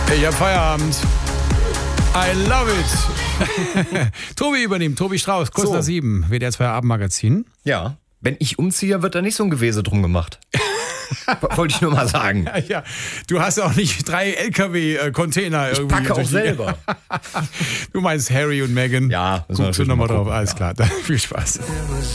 Ich hab Feierabend. I love it. Tobi übernimmt, Tobi Strauß, kurz nach 7, WDR 2 Abendmagazin. Ja, wenn ich umziehe, wird da nicht so ein Gewese drum gemacht. Wollte ich nur mal sagen. Ja, du hast auch nicht 3 LKW-Container irgendwie. Ich packe auch selber. Du meinst Harry und Meghan? Ja, guckst du nochmal drauf. Alles klar, dann viel Spaß.